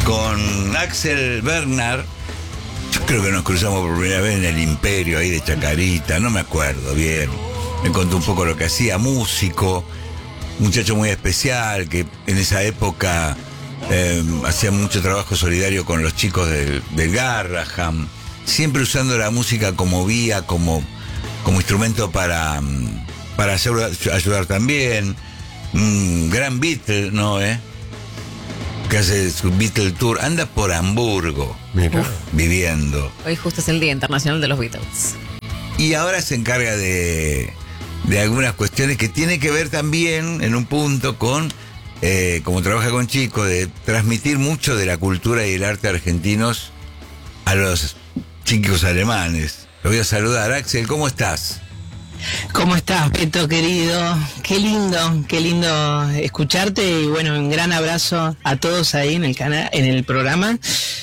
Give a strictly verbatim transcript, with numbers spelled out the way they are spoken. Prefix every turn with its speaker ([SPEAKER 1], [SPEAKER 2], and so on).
[SPEAKER 1] con Axel Bernard. Yo creo que nos cruzamos por primera vez en el Imperio, ahí de Chacarita, no me acuerdo bien. Me contó un poco lo que hacía, músico, muchacho muy especial, que en esa época eh, hacía mucho trabajo solidario con los chicos del, del Garraham, siempre usando la música como vía, como, como instrumento para, para hacer, ayudar también. Un gran Beatle, ¿no? ¿Eh? Que hace su Beatle Tour, anda por Hamburgo,
[SPEAKER 2] Mira.
[SPEAKER 1] viviendo.
[SPEAKER 3] Hoy justo es el Día Internacional de los Beatles.
[SPEAKER 1] Y ahora se encarga de, de algunas cuestiones que tiene que ver también, en un punto, con, eh, como trabaja con chicos, de transmitir mucho de la cultura y el arte argentinos a los chicos alemanes. Lo voy a saludar. Axel, ¿cómo estás?
[SPEAKER 4] ¿Cómo estás, Peto, querido? Qué lindo, qué lindo escucharte y bueno, un gran abrazo a todos ahí en el canal, en el programa.